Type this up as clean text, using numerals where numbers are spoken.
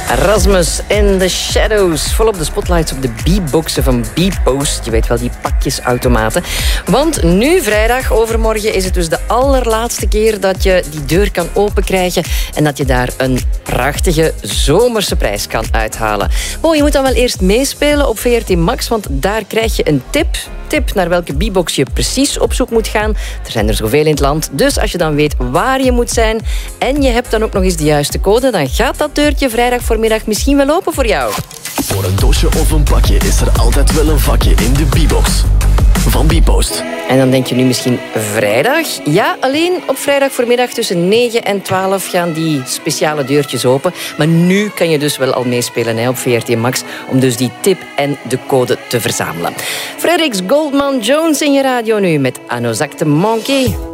Erasmus in the Shadows. Volop de spotlights op de B-boxen van B-Post. Je weet wel, die pakjesautomaten. Want nu, vrijdag, overmorgen, is het dus de allerlaatste keer dat je die deur kan openkrijgen en dat je daar een prachtige zomerse prijs kan uithalen. Oh, je moet dan wel eerst meespelen op VRT Max, want daar krijg je een tip naar welke B-box je precies op zoek moet gaan. Er zijn er zoveel in het land, dus als je dan weet waar je moet zijn en je hebt dan ook nog eens de juiste code, dan gaat dat deurtje vrijdag voormiddag misschien wel open voor jou. Voor een doosje of een pakje is er altijd wel een vakje in de B-box van B-Post. En dan denk je nu misschien vrijdag? Ja, alleen op vrijdag voormiddag tussen 9 en 12 gaan die speciale deurtjes open. Maar nu kan je dus wel al meespelen op VRT Max om dus die tip en de code te verzamelen. Fredericks Goldman Jones in je radio nu met Anozak te Manquer.